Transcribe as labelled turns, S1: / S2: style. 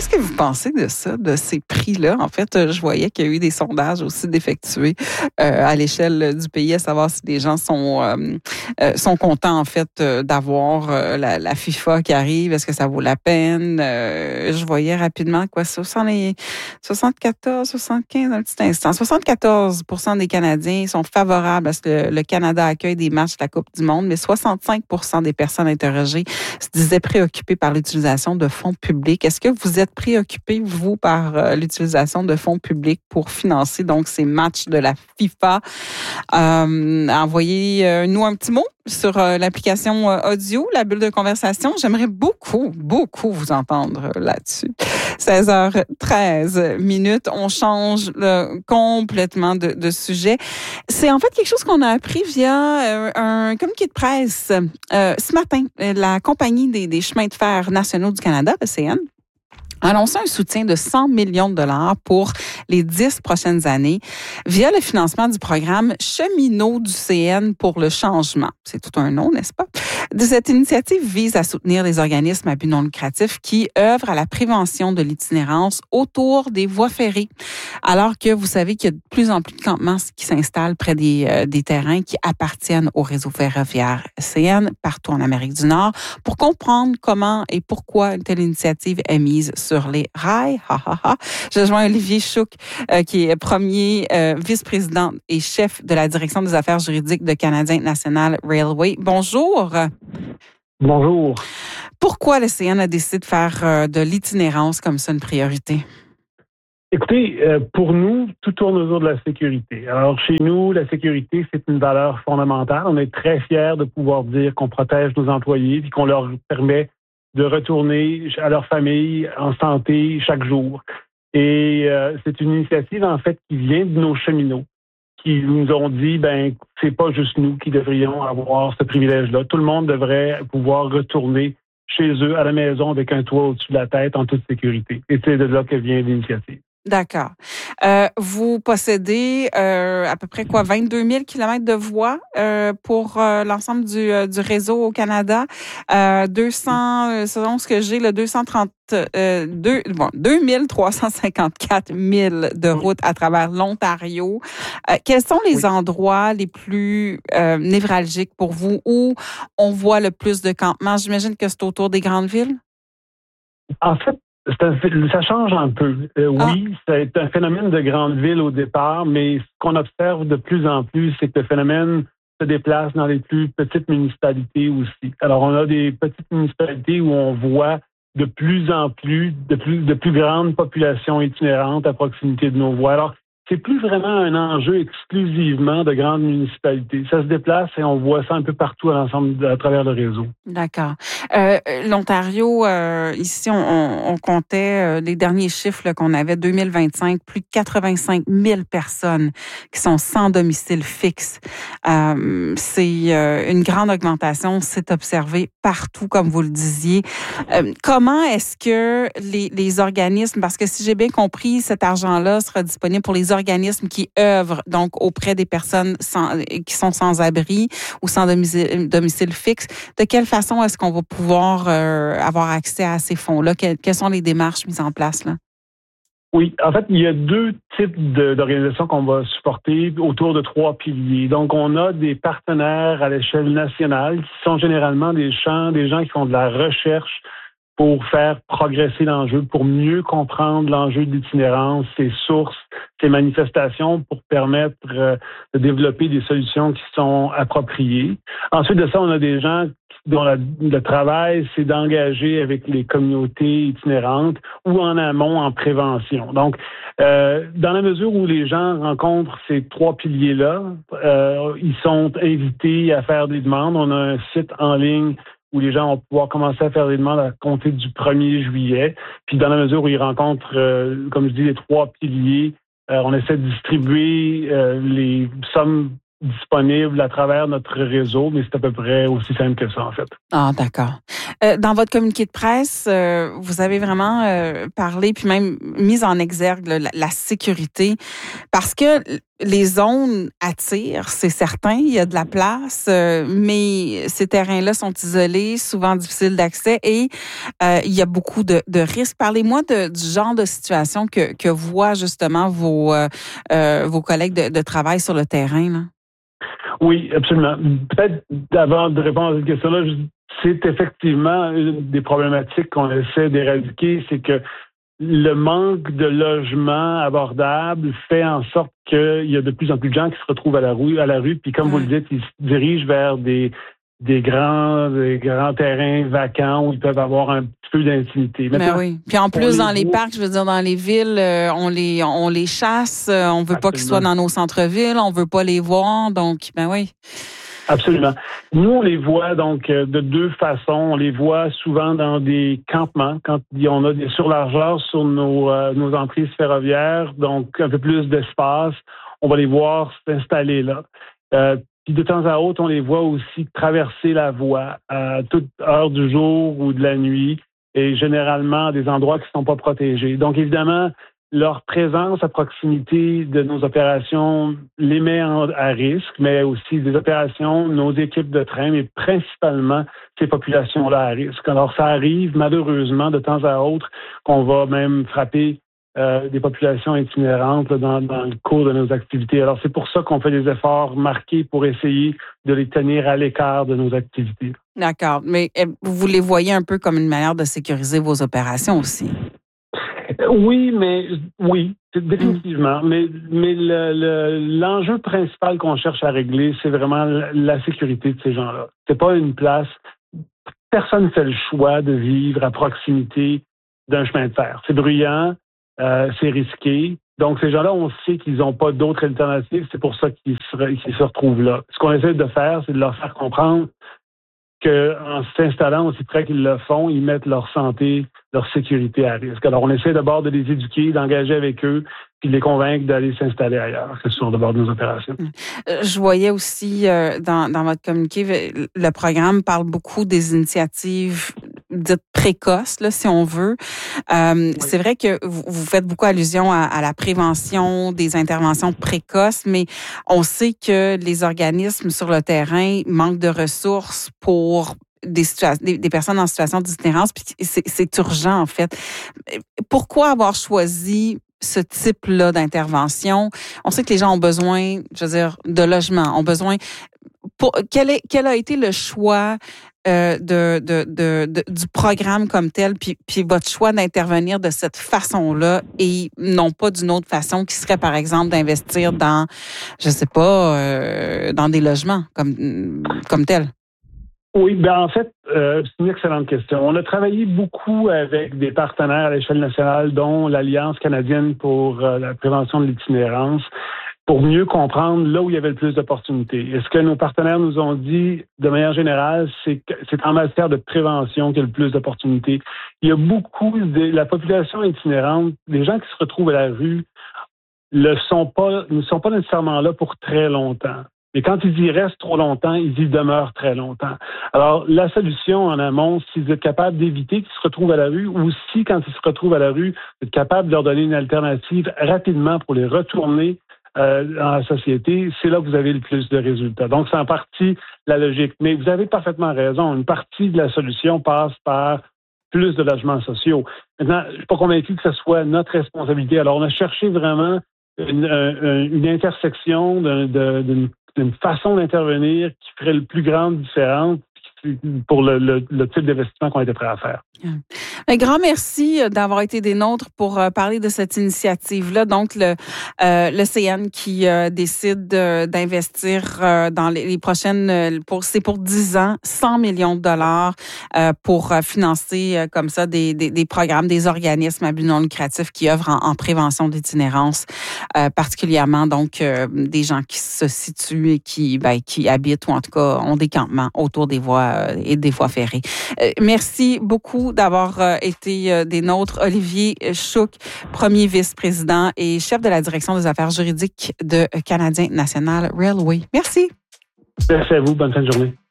S1: Qu'est-ce que vous pensez de ça, de ces prix-là? En fait, je voyais qu'il y a eu des sondages aussi d'effectués à l'échelle du pays, à savoir si les gens sont contents, en fait, d'avoir la FIFA qui arrive. Est-ce que ça vaut la peine? Je voyais rapidement, 74, 75, un petit instant. 74% des Canadiens sont favorables à ce que le Canada accueille des matchs de la Coupe du Monde, mais 65% des personnes interrogées se disaient préoccupées par l'utilisation de fonds publics. Est-ce que vous êtes préoccupé, vous, par l'utilisation de fonds publics pour financer donc ces matchs de la FIFA? Envoyez-nous un petit mot sur l'application audio, la bulle de conversation. J'aimerais beaucoup vous entendre là-dessus. 16h13 minutes. On change complètement de sujet. C'est en fait quelque chose qu'on a appris via un communiqué de presse ce matin. La Compagnie des chemins de fer nationaux du Canada, le CN, a annoncé un soutien de 100 millions de dollars pour les 10 prochaines années via le financement du programme Cheminots du CN pour le changement. C'est tout un nom, n'est-ce pas? Cette initiative vise à soutenir les organismes à but non lucratif qui œuvrent à la prévention de l'itinérance autour des voies ferrées. Alors que vous savez qu'il y a de plus en plus de campements qui s'installent près des terrains qui appartiennent au réseau ferroviaire CN partout en Amérique du Nord. Pour comprendre comment et pourquoi une telle initiative est mise sur les rails, je rejoins Olivier Chouc, qui est premier vice-président et chef de la direction des affaires juridiques de Canadien National Railway. Bonjour.
S2: Bonjour.
S1: Pourquoi le CN a décidé de faire de l'itinérance comme ça une priorité?
S2: Écoutez, pour nous, tout tourne autour de la sécurité. Alors, chez nous, la sécurité, c'est une valeur fondamentale. On est très fiers de pouvoir dire qu'on protège nos employés et qu'on leur permet de retourner à leur famille en santé chaque jour. Et c'est une initiative, en fait, qui vient de nos cheminots, qui nous ont dit, c'est pas juste nous qui devrions avoir ce privilège-là. Tout le monde devrait pouvoir retourner chez eux, à la maison, avec un toit au-dessus de la tête, en toute sécurité. Et c'est de là que vient l'initiative.
S1: D'accord. Vous possédez à peu près 22 000 kilomètres de voies pour l'ensemble du réseau au Canada. selon ce que j'ai, 2354 000 de routes à travers l'Ontario. Quels sont les endroits les plus névralgiques pour vous où on voit le plus de campements? J'imagine que c'est autour des grandes villes?
S2: En fait, ça change un peu. Oui, c'est un phénomène de grande ville au départ, mais ce qu'on observe de plus en plus, c'est que le phénomène se déplace dans les plus petites municipalités aussi. Alors, on a des petites municipalités où on voit de plus en plus, de plus grandes populations itinérantes à proximité de nos voies. Alors, c'est plus vraiment un enjeu exclusivement de grandes municipalités. Ça se déplace et on voit ça un peu partout à travers le réseau.
S1: D'accord. L'Ontario, ici, on comptait les derniers chiffres qu'on avait, 2025, plus de 85 000 personnes qui sont sans domicile fixe. C'est une grande augmentation, c'est observé partout, comme vous le disiez. Comment est-ce que les organismes, parce que si j'ai bien compris, cet argent-là sera disponible pour les organismes qui œuvrent donc auprès des personnes qui sont sans abri ou sans domicile fixe, de quelle façon est-ce qu'on va pouvoir avoir accès à ces fonds-là? Quelles sont les démarches mises en place là?
S2: Oui, en fait, il y a deux types d'organisations qu'on va supporter autour de 3 piliers. Donc, on a des partenaires à l'échelle nationale qui sont généralement des gens qui font de la recherche pour faire progresser l'enjeu, pour mieux comprendre l'enjeu de l'itinérance, ses sources, ses manifestations, pour permettre de développer des solutions qui sont appropriées. Ensuite de ça, on a des gens dont le travail, c'est d'engager avec les communautés itinérantes ou en amont, en prévention. Donc, dans la mesure où les gens rencontrent ces 3 piliers-là, ils sont invités à faire des demandes. On a un site en ligne où les gens vont pouvoir commencer à faire des demandes à compter du 1er juillet. Puis dans la mesure où ils rencontrent, comme je dis, les 3 piliers, on essaie de distribuer les sommes disponibles à travers notre réseau, mais c'est à peu près aussi simple que ça, en fait.
S1: Ah, d'accord. Dans votre communiqué de presse, vous avez vraiment parlé, puis même mis en exergue la sécurité, parce que les zones attirent, c'est certain, il y a de la place, mais ces terrains-là sont isolés, souvent difficiles d'accès et il y a beaucoup de risques. Parlez-moi du genre de situation que voient justement vos collègues de travail sur le terrain, là.
S2: Oui, absolument. Peut-être avant de répondre à cette question-là, c'est effectivement une des problématiques qu'on essaie d'éradiquer, c'est que le manque de logements abordables fait en sorte qu'il y a de plus en plus de gens qui se retrouvent à la rue, puis comme vous le dites, ils se dirigent vers des grands terrains vacants où ils peuvent avoir un petit peu d'intimité.
S1: Ben oui. Puis en plus, dans les parcs, je veux dire, dans les villes, on les chasse, on veut pas qu'ils soient dans nos centres-villes, on veut pas les voir, donc, ben oui.
S2: Absolument. Nous, on les voit donc de deux façons. On les voit souvent dans des campements, quand on a des surlargeurs sur nos emprises ferroviaires, donc un peu plus d'espace. On va les voir s'installer là. Puis de temps à autre, on les voit aussi traverser la voie à toute heure du jour ou de la nuit, et généralement à des endroits qui ne sont pas protégés. Donc évidemment, leur présence à proximité de nos opérations les met à risque, mais aussi des opérations, nos équipes de train, mais principalement ces populations-là à risque. Alors, ça arrive malheureusement de temps à autre qu'on va même frapper des populations itinérantes dans le cours de nos activités. Alors, c'est pour ça qu'on fait des efforts marqués pour essayer de les tenir à l'écart de nos activités.
S1: D'accord. Mais vous les voyez un peu comme une manière de sécuriser vos opérations aussi?
S2: Oui, définitivement. Mais l'enjeu principal qu'on cherche à régler, c'est vraiment la sécurité de ces gens-là. C'est pas une place. Personne ne fait le choix de vivre à proximité d'un chemin de fer. C'est bruyant, c'est risqué. Donc, ces gens-là, on sait qu'ils n'ont pas d'autres alternatives. C'est pour ça qu'ils se retrouvent là. Ce qu'on essaie de faire, c'est de leur faire comprendre qu'en s'installant aussi près qu'ils le font, ils mettent leur santé, leur sécurité à risque. Alors, on essaie d'abord de les éduquer, d'engager avec eux, puis de les convaincre d'aller s'installer ailleurs, que ce soit de bord de nos opérations.
S1: Je voyais aussi dans votre communiqué, le programme parle beaucoup des initiatives dites précoces, là, si on veut. Oui. C'est vrai que vous faites beaucoup allusion à la prévention, des interventions précoces, mais on sait que les organismes sur le terrain manquent de ressources pour des personnes en situation d'itinérance, puis c'est urgent, en fait. Pourquoi avoir choisi ce type-là d'intervention? On sait que les gens ont besoin, je veux dire, de logement, ont besoin. Quel a été le choix du programme comme tel, puis votre choix d'intervenir de cette façon-là et non pas d'une autre façon qui serait, par exemple, d'investir dans, je sais pas, dans des logements comme tel?
S2: Oui, ben en fait, c'est une excellente question. On a travaillé beaucoup avec des partenaires à l'échelle nationale, dont l'Alliance canadienne pour la prévention de l'itinérance, pour mieux comprendre là où il y avait le plus d'opportunités. Et ce que nos partenaires nous ont dit, de manière générale, c'est que c'est en matière de prévention qu'il y a le plus d'opportunités. Il y a beaucoup de la population itinérante, des gens qui se retrouvent à la rue, ne sont pas nécessairement là pour très longtemps. Et quand ils y restent trop longtemps, ils y demeurent très longtemps. Alors, la solution en amont, si vous êtes capable d'éviter qu'ils se retrouvent à la rue, ou si, quand ils se retrouvent à la rue, vous êtes capable de leur donner une alternative rapidement pour les retourner dans la société, c'est là que vous avez le plus de résultats. Donc, c'est en partie la logique. Mais vous avez parfaitement raison. Une partie de la solution passe par plus de logements sociaux. Maintenant, je ne suis pas convaincu que ce soit notre responsabilité. Alors, on a cherché vraiment une intersection d'une façon d'intervenir qui ferait le plus grande différence pour le type d'investissement qu'on était prêt à faire.
S1: Un grand merci d'avoir été des nôtres pour parler de cette initiative-là. Donc, le CN qui décide d'investir dans les prochaines, c'est pour 10 ans, 100 millions de dollars pour financer comme ça des programmes, des organismes à but non lucratif qui œuvrent en prévention d'itinérance, particulièrement donc des gens qui se situent et qui habitent ou en tout cas ont des campements autour des voies et des voies ferrées. Merci beaucoup d'avoir été des nôtres. Olivier Schuck, premier vice-président et chef de la direction des affaires juridiques de Canadien National Railway. Merci.
S2: Merci à vous. Bonne fin de journée.